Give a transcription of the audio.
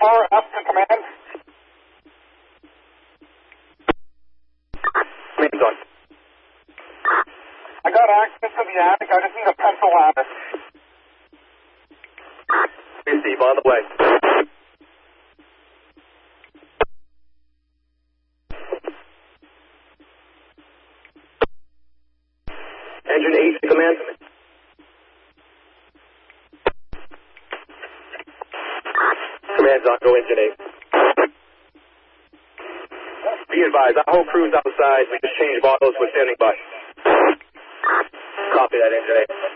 4 up to command. Command's on. I got access to the attic. I just need a pencil ladder. Hey, Steve, on the way. Engine 8 to command. Command's on, go engine 8. Be advised, our whole crew's outside. We just changed bottles. We're standing by. Copy that, engine 8.